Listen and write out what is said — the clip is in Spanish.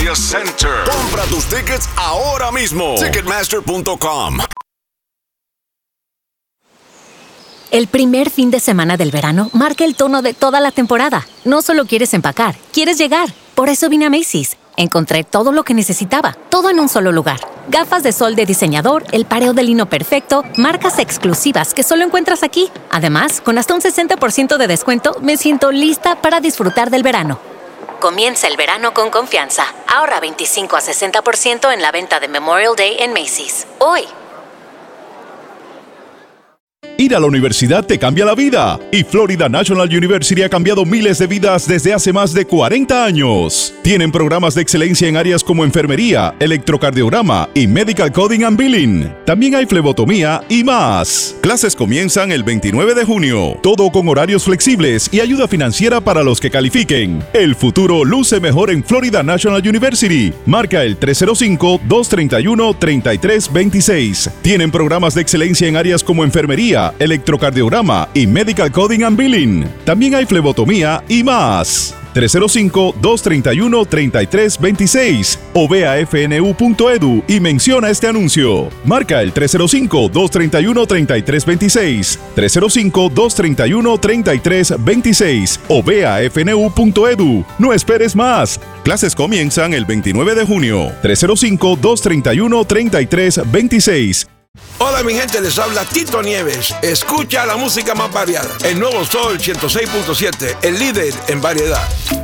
Media Center. Compra tus tickets ahora mismo. Ticketmaster.com. El primer fin de semana del verano marca el tono de toda la temporada. No solo quieres empacar, quieres llegar. Por eso vine a Macy's. Encontré todo lo que necesitaba, todo en un solo lugar. Gafas de sol de diseñador, el pareo de lino perfecto, marcas exclusivas que solo encuentras aquí. Además, con hasta un 60% de descuento, me siento lista para disfrutar del verano. Comienza el verano con confianza. Ahorra 25 a 60% en la venta de Memorial Day en Macy's. Hoy. Ir a la universidad te cambia la vida y Florida National University ha cambiado miles de vidas desde hace más de 40 años. Tienen programas de excelencia en áreas como enfermería, electrocardiograma y medical coding and billing. También hay flebotomía y más. Clases comienzan el 29 de junio. Todo con horarios flexibles y ayuda financiera para los que califiquen. El futuro luce mejor en Florida National University. Marca el 305-231-3326. Tienen programas de excelencia en áreas como enfermería, electrocardiograma y medical coding and billing. También hay flebotomía y más. 305-231-3326 o ve a fnu.edu y menciona este anuncio. Marca el 305-231-3326, 305-231-3326 o ve a fnu.edu. No esperes más. Clases comienzan el 29 de junio. 305-231-3326. Hola mi gente, les habla Tito Nieves. Escucha la música más variada. El nuevo Sol 106.7, el líder en variedad.